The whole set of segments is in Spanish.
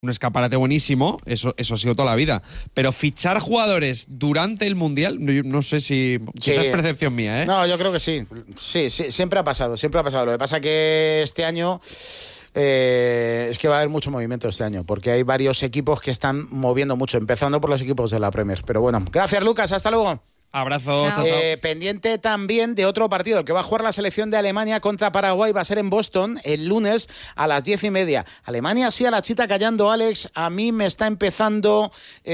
un escaparate buenísimo, eso ha sido toda la vida. Pero fichar jugadores durante el Mundial, no sé si... Sí. Quizás es percepción mía, ¿eh? No, yo creo que sí. Sí, siempre ha pasado. Lo que pasa que este año... es que va a haber mucho movimiento este año, porque hay varios equipos que están moviendo mucho, empezando por los equipos de la Premier. Pero bueno, gracias Lucas, hasta luego. Abrazo, chao. Pendiente también de otro partido, el que va a jugar la selección de Alemania contra Paraguay, va a ser en Boston el lunes a las 10:30. Alemania sí a la chita callando, Alex, a mí me está empezando,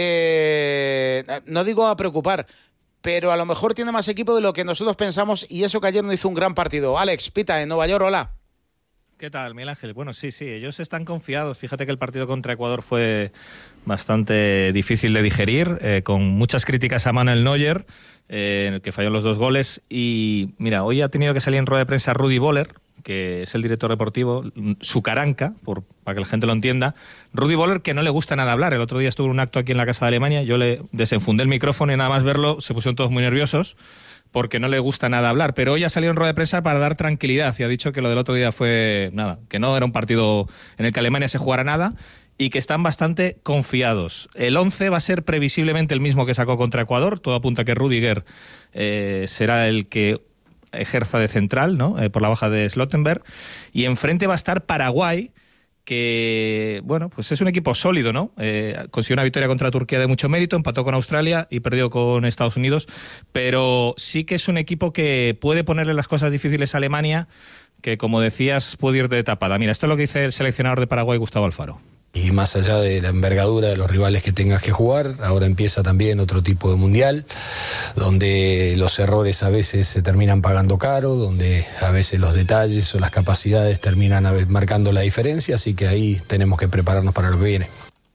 no digo a preocupar, pero a lo mejor tiene más equipo de lo que nosotros pensamos, y eso que ayer no hizo un gran partido. Alex, Pita, en Nueva York, hola. ¿Qué tal, Miguel Ángel? Bueno, sí, ellos están confiados. Fíjate que el partido contra Ecuador fue bastante difícil de digerir, con muchas críticas a Manuel Neuer, en el que falló los 2 goles. Y mira, hoy ha tenido que salir en rueda de prensa Rudi Völler, que es el director deportivo, su caranca, para que la gente lo entienda. Rudi Völler, que no le gusta nada hablar. El otro día estuvo en un acto aquí en la Casa de Alemania, yo le desenfundé el micrófono y nada más verlo se pusieron todos muy nerviosos, porque no le gusta nada hablar, pero hoy ha salido en rueda de prensa para dar tranquilidad y ha dicho que lo del otro día fue nada, que no era un partido en el que Alemania se jugara nada y que están bastante confiados. El 11 va a ser previsiblemente el mismo que sacó contra Ecuador, todo apunta que Rüdiger será el que ejerza de central, ¿no? Por la baja de Slottenberg, y enfrente va a estar Paraguay, que, bueno, pues es un equipo sólido, ¿no? Consiguió una victoria contra Turquía de mucho mérito, empató con Australia y perdió con Estados Unidos, pero sí que es un equipo que puede ponerle las cosas difíciles a Alemania, que, como decías, puede ir de tapada. Mira, esto es lo que dice el seleccionador de Paraguay, Gustavo Alfaro. Y más allá de la envergadura de los rivales que tengas que jugar, ahora empieza también otro tipo de mundial, donde los errores a veces se terminan pagando caro, donde a veces los detalles o las capacidades terminan marcando la diferencia, así que ahí tenemos que prepararnos para lo que viene.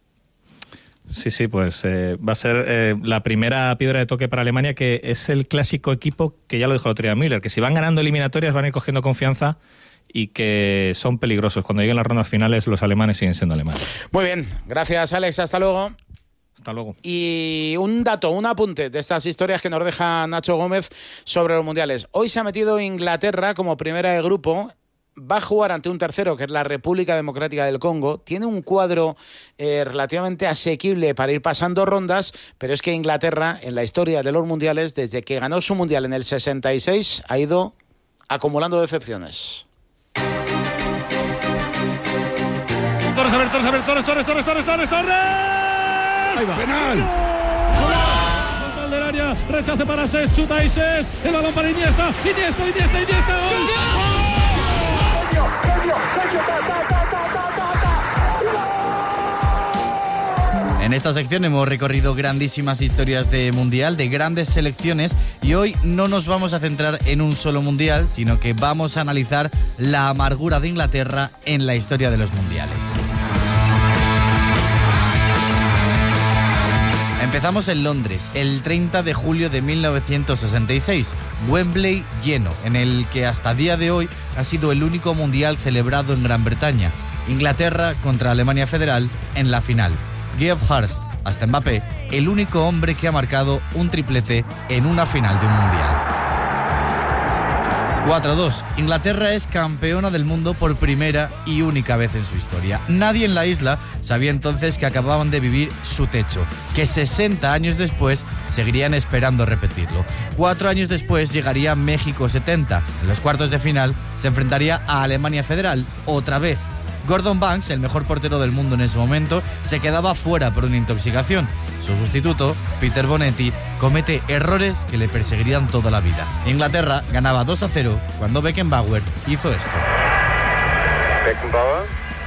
Sí, pues va a ser la primera piedra de toque para Alemania, que es el clásico equipo que ya lo dijo el otro día Müller, que si van ganando eliminatorias van a ir cogiendo confianza y que son peligrosos. Cuando lleguen las rondas finales, los alemanes siguen siendo alemanes. Muy bien, gracias Alex, hasta luego. Hasta luego. Y un dato, un apunte de estas historias que nos deja Nacho Gómez sobre los mundiales. Hoy se ha metido Inglaterra como primera de grupo, va a jugar ante un tercero, que es la República Democrática del Congo. Tiene un cuadro relativamente asequible para ir pasando rondas, pero es que Inglaterra, en la historia de los mundiales, desde que ganó su mundial en el 66, ha ido acumulando decepciones. Torres. Ahí va. Penal. Gol del área, rechace para Ses, chuta y Ses, el balón para Iniesta, gol. En esta sección hemos recorrido grandísimas historias de mundial, de grandes selecciones, y hoy no nos vamos a centrar en un solo mundial, sino que vamos a analizar la amargura de Inglaterra en la historia de los mundiales. Empezamos en Londres, el 30 de julio de 1966, Wembley lleno, en el que hasta día de hoy ha sido el único mundial celebrado en Gran Bretaña. Inglaterra contra Alemania Federal en la final. Geoff Hurst, hasta Mbappé, el único hombre que ha marcado un triplete en una final de un mundial. 4-2. Inglaterra es campeona del mundo por primera y única vez en su historia. Nadie en la isla sabía entonces que acababan de vivir su techo, que 60 años después seguirían esperando repetirlo. 4 años después llegaría México 70. En los cuartos de final se enfrentaría a Alemania Federal otra vez. Gordon Banks, el mejor portero del mundo en ese momento, se quedaba fuera por una intoxicación. Su sustituto, Peter Bonetti, comete errores que le perseguirían toda la vida. Inglaterra ganaba 2-0 cuando Beckenbauer hizo esto. Beckenbauer.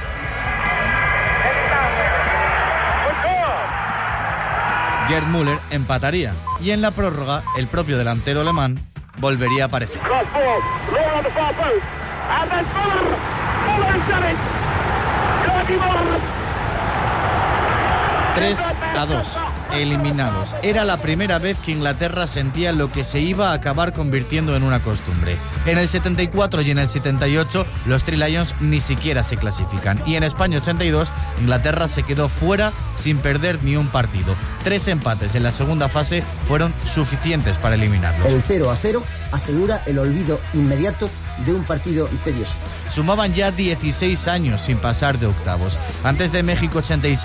Gerd Müller empataría y en la prórroga el propio delantero alemán volvería a aparecer. 3-2. eliminados. Era la primera vez que Inglaterra sentía lo que se iba a acabar convirtiendo en una costumbre. En el 74 y en el 78 los Three Lions ni siquiera se clasifican. Y en España 82 Inglaterra se quedó fuera sin perder ni un partido. 3 empates en la segunda fase fueron suficientes para eliminarlos. El 0-0 asegura el olvido inmediato de un partido tedioso. Sumaban ya 16 años sin pasar de octavos. Antes de México 86